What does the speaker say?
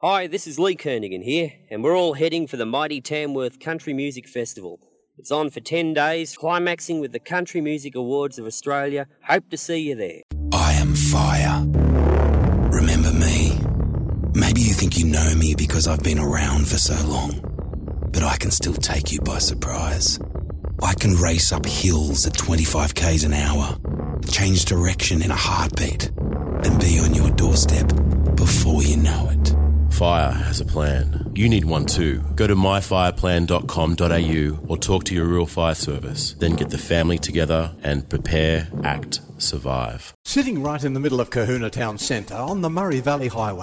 Hi, this is Lee Kernaghan here, and we're all heading for the mighty Tamworth Country Music Festival. It's on for 10 days, climaxing with the Country Music Awards of Australia. Hope to see you there. I am fire. Remember me? Maybe you think you know me because I've been around for so long, but I can still take you by surprise. I can race up hills at 25 k's an hour, change direction in a heartbeat, and be on your doorstep before you know it. Fire has a plan. You need one too. Go to myfireplan.com.au or talk to your rural fire service. Then get the family together and prepare, act, survive. Sitting right in the middle of Kahuna Town Centre on the Murray Valley Highway